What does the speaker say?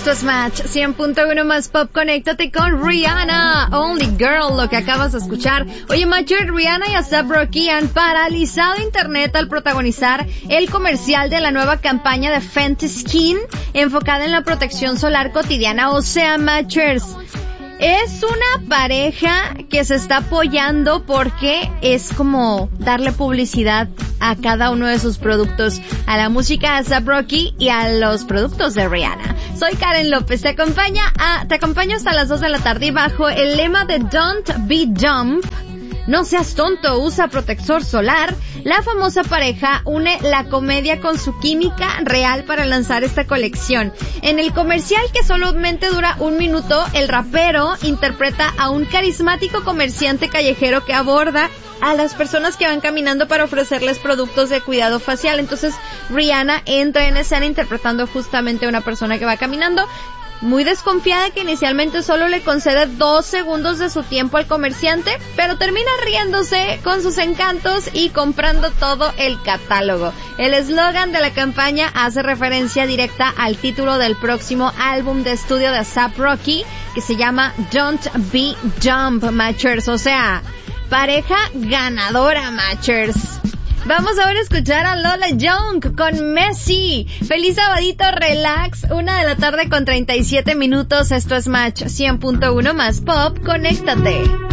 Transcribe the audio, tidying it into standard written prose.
Esto es Match 100.1 más Pop. Conéctate con Rihanna, Only Girl, lo que acabas de escuchar. Oye, Matcher, Rihanna y A$AP Rocky han paralizado internet al protagonizar el comercial de la nueva campaña de Fenty Skin enfocada en la protección solar cotidiana. O sea, Matchers, es una pareja que se está apoyando porque es como darle publicidad a cada uno de sus productos, a la música de A$AP Rocky y a los productos de Rihanna. Soy Karen López, te acompaño hasta las 2 de la tarde y bajo el lema de Don't Be Dumb, no seas tonto, usa protector solar. La famosa pareja une la comedia con su química real para lanzar esta colección. En el comercial, que solamente dura 1 minuto, el rapero interpreta a un carismático comerciante callejero que aborda a las personas que van caminando para ofrecerles productos de cuidado facial. Entonces Rihanna entra en escena interpretando justamente a una persona que va caminando, muy desconfiada, que inicialmente solo le concede 2 segundos de su tiempo al comerciante, pero termina riéndose con sus encantos y comprando todo el catálogo. El eslogan de la campaña hace referencia directa al título del próximo álbum de estudio de A$AP Rocky, que se llama Don't Be Dumb, Matchers. O sea, pareja ganadora, Matchers. Vamos ahora a escuchar a Lola Young con Messi. Feliz sabadito, relax. 1:37 p.m. Esto es Match 100.1 más Pop. Conéctate.